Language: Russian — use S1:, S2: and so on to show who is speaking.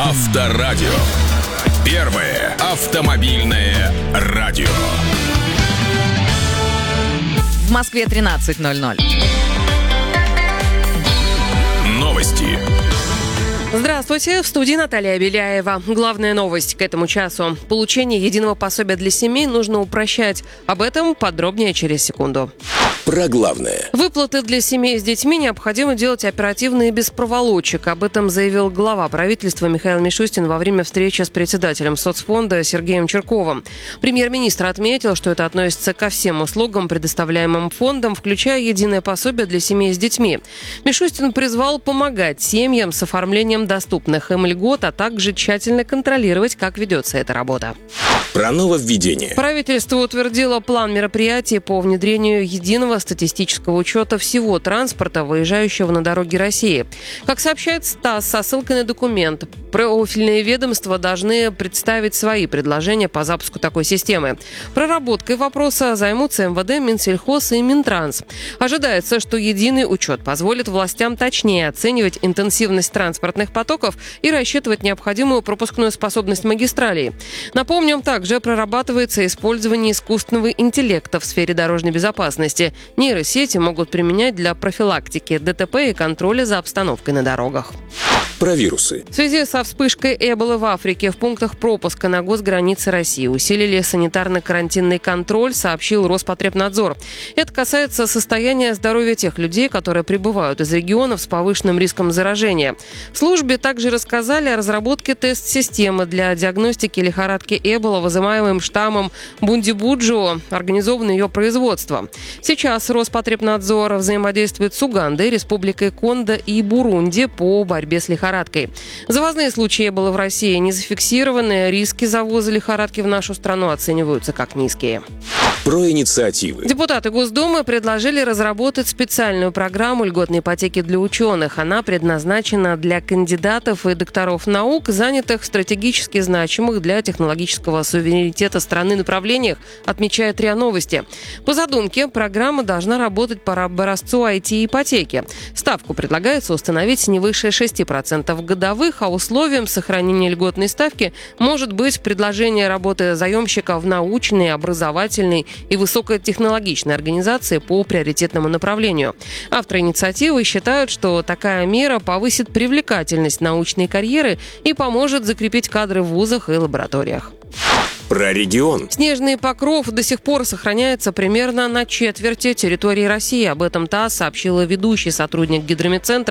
S1: Авторадио. Первое автомобильное радио.
S2: В Москве 13:00.
S1: Новости.
S3: Здравствуйте, в студии Наталья Беляева. Главная новость к этому часу. Получение единого пособия для семей нужно упрощать. Об этом подробнее через секунду.
S1: Про главное.
S3: Выплаты для семей с детьми необходимо делать оперативно и без проволочек. Об этом заявил глава правительства Михаил Мишустин во время встречи с председателем соцфонда Сергеем Чирковым. Премьер-министр отметил, что это относится ко всем услугам, предоставляемым фондом, включая единое пособие для семей с детьми. Мишустин призвал помогать семьям с оформлением доступных им льгот, а также тщательно контролировать, как ведется эта работа.
S1: Про нововведение.
S3: Правительство утвердило план мероприятий по внедрению единого статистического учета всего транспорта, выезжающего на дороги России. Как сообщает СТАСС со ссылкой на документ, профильные ведомства должны представить свои предложения по запуску такой системы. Проработкой вопроса займутся МВД, Минсельхоз и Минтранс. Ожидается, что единый учет позволит властям точнее оценивать интенсивность транспортных потоков и рассчитывать необходимую пропускную способность магистралей. Напомним, также прорабатывается использование искусственного интеллекта в сфере дорожной безопасности. Нейросети могут применять для профилактики ДТП и контроля за обстановкой на дорогах.
S1: Про вирусы.
S3: В связи со вспышкой Эболы в Африке в пунктах пропуска на госгранице России усилили санитарно-карантинный контроль, сообщил Роспотребнадзор. Это касается состояния здоровья тех людей, которые прибывают из регионов с повышенным риском заражения. В службе также рассказали о разработке тест-системы для диагностики лихорадки Эбола, вызываемым штаммом Бундибуджио, организовано ее производство. Сейчас Роспотребнадзор взаимодействует с Угандой, Республикой Конго и Бурунди по борьбе с лихорадкой. Завозные случаи Эболы в России не зафиксированы. Риски завоза лихорадки в нашу страну оцениваются как низкие.
S1: Про инициативы.
S3: Депутаты Госдумы предложили разработать специальную программу льготной ипотеки для ученых. Она предназначена для кандидатов и докторов наук, занятых в стратегически значимых для технологического суверенитета страны направлениях, отмечает РИА Новости. По задумке, программа должна работать по образцу IT-ипотеки. Ставку предлагается установить не выше 6% годовых, а условием сохранения льготной ставки может быть предложение работы заемщика в научной, образовательной и высокотехнологичной организации по приоритетному направлению. Авторы инициативы считают, что такая мера повысит привлекательность научной карьеры и поможет закрепить кадры в вузах и лабораториях.
S1: Про регион.
S3: Снежный покров до сих пор сохраняется примерно на четверти территории России. Об этом ТАСС сообщила ведущий сотрудник Гидрометцентра